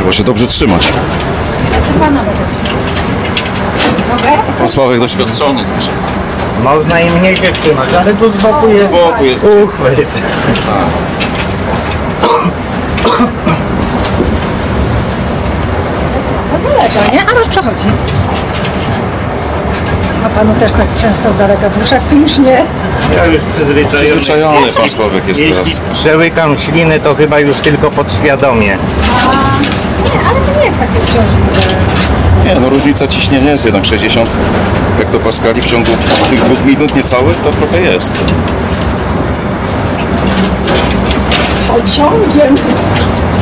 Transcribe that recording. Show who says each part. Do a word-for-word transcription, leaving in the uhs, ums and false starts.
Speaker 1: Trzeba się dobrze trzymać.
Speaker 2: Ja się pana będę trzymać. Mogę?
Speaker 1: Pan Sławek doświadczony. Także.
Speaker 3: Można i mniej się trzymać, ale tu z boku jest,
Speaker 1: Z boku jest
Speaker 3: uchwyt.
Speaker 2: No zalega, nie? A już przechodzi. A panu też tak często zalega brzuszek, czy już nie?
Speaker 3: Ja już przyzwyczajony.
Speaker 1: Przyzwyczajony pan Sławek jest
Speaker 3: Jeśli
Speaker 1: teraz.
Speaker 3: przełykam śliny, to chyba już tylko podświadomie.
Speaker 2: A, nie, ale to nie jest takie uciążliwe.
Speaker 1: Nie, no różnica ciśnienia jest jednak sześćdziesiąt hektopaskali w ciągu tych dwóch minut niecałych, to trochę jest.
Speaker 2: Pociągiem.